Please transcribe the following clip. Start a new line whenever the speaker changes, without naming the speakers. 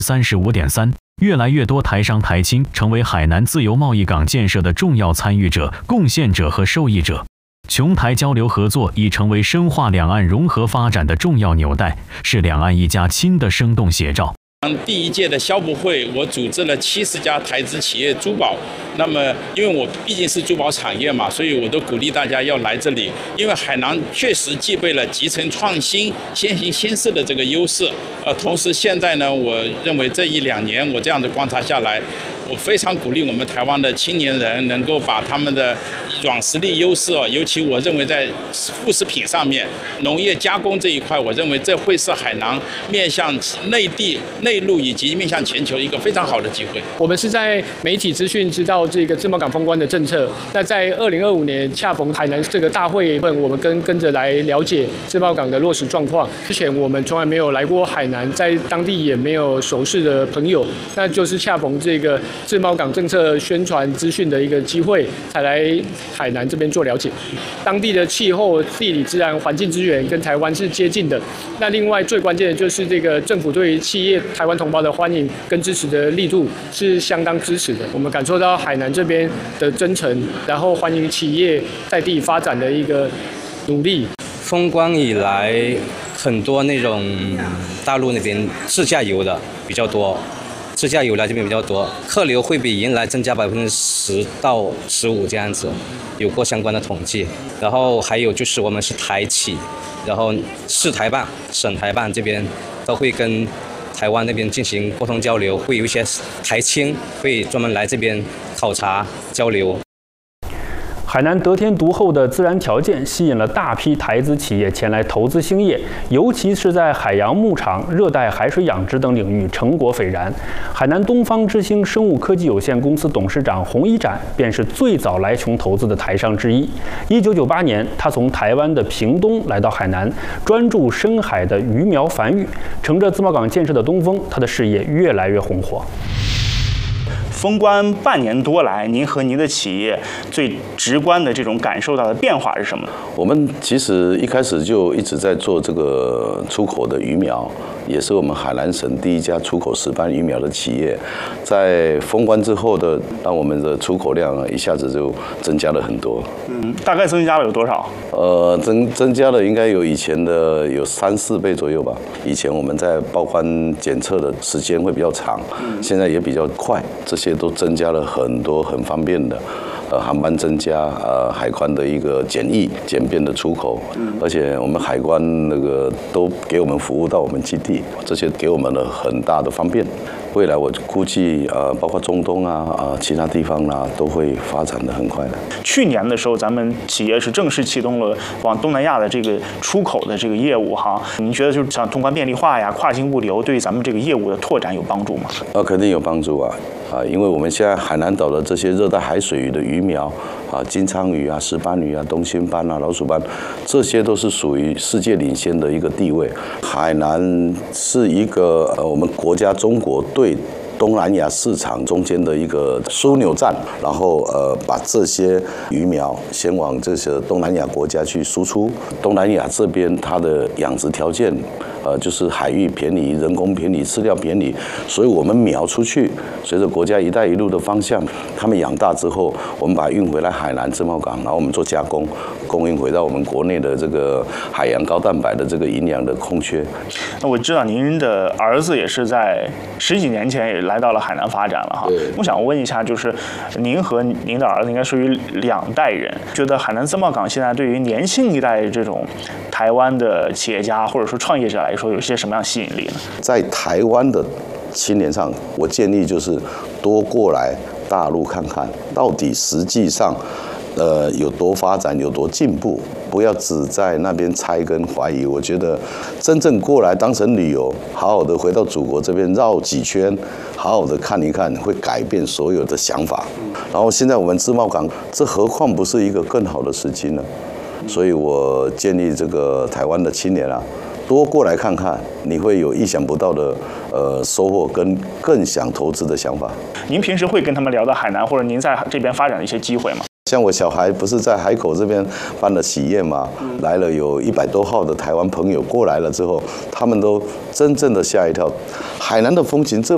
35.3，越来越多台商台青成为海南自由贸易港建设的重要参与者、贡献者和受益者。琼台交流合作已成为深化两岸融合发展的重要纽带，是两岸一家亲的生动写照。
第一届的消博会，我组织了70家台资企业珠宝。那么，因为我毕竟是珠宝产业嘛，所以我都鼓励大家要来这里。因为海南确实具备了集成创新、先行先试的这个优势。同时现在呢，我认为这1、2年我这样的观察下来，我非常鼓励我们台湾的青年人能够把他们的软实力优势尤其我认为在副食品上面、农业加工这一块，我认为这会是海南面向内地、内陆以及面向全球一个非常好的机会。
我们是在媒体资讯知道这个自贸港封关的政策，那在2025年恰逢海南这个大会份，我们跟着来了解自贸港的落实状况。之前我们从来没有来过海南，在当地也没有熟识的朋友，那就是恰逢这个自贸港政策宣传资讯的一个机会，才来海南这边做了解。当地的气候、地理、自然环境资源跟台湾是接近的。那另外最关键的就是这个政府对于企业台湾同胞的欢迎跟支持的力度是相当支持的。我们感受到海南这边的真诚，然后欢迎企业在地发展的一个努力。
封关以来，很多那种大陆那边自驾游的比较多。自驾游来这边比较多，客流会比原来增加10%到15%这样子，有过相关的统计。然后还有就是我们是台企，然后市台办、省台办这边都会跟台湾那边进行沟通交流，会有一些台青会专门来这边考察交流。
海南得天独厚的自然条件吸引了大批台资企业前来投资兴业，尤其是在海洋牧场、热带海水养殖等领域成果斐然。海南东方之星生物科技有限公司董事长洪一展便是最早来琼投资的台商之一。1998年，他从台湾的屏东来到海南，专注深海的鱼苗繁育。乘着自贸港建设的东风，他的事业越来越红火。
封关半年多来，您和您的企业最直观的这种感受到的变化是什么？
我们其实一开始就一直在做这个出口的鱼苗，也是我们海南省第一家出口石斑鱼苗的企业。在封关之后的，让我们的出口量一下子就增加了很多。
大概增加了有多少？
增加了应该有以前的有3、4倍左右吧。以前我们在报关检测的时间会比较长，现在也比较快，这些都增加了很多很方便的。航班增加，海关的一个简易简便的出口，而且我们海关那个都给我们服务到我们基地，这些给我们了很大的方便。未来我估计包括中东其他地方都会发展的很快的。
去年的时候，咱们企业是正式启动了往东南亚的这个出口的这个业务哈。您觉得就是像通关便利化呀、跨境物流，对咱们这个业务的拓展有帮助吗？
肯定有帮助因为我们现在海南岛的这些热带海水鱼的鱼苗金鲳鱼石斑鱼东星斑老鼠斑，这些都是属于世界领先的一个地位。海南是一个我们国家中国对东南亚市场中间的一个枢纽站，然后把这些鱼苗先往这些东南亚国家去输出。东南亚这边它的养殖条件就是海域便宜、人工便宜、饲料便宜，所以我们苗出去，随着国家“一带一路”的方向，他们养大之后，我们把它运回来海南自贸港，然后我们做加工，供应回到我们国内的这个海洋高蛋白的这个营养的空缺。
那我知道您的儿子也是在10几年前也来到了海南发展了哈。我想问一下，就是您和您的儿子应该属于2代人，觉得海南自贸港现在对于年轻一代这种台湾的企业家或者说创业者来说，有些什么样吸引力呢？在台湾的青年上，我建议就是多过来大陆看看，到底实际上有多发展，有多进步，不要只在那边猜跟怀疑。我觉得真正过来当成旅游，好好的回到祖国这边绕几圈，好好的看一看，会改变所有的想法。然后现在我们自贸港，这何况不是一个更好的时机呢？所以我建议这个台湾的青年多过来看看，你会有意想不到的收获跟更想投资的想法。您平时会跟他们聊到海南或者您在这边发展的一些机会吗？像我小孩不是在海口这边办了喜宴嘛，来了有100多号的台湾朋友过来了之后，他们都真正的吓一跳。海南的风情这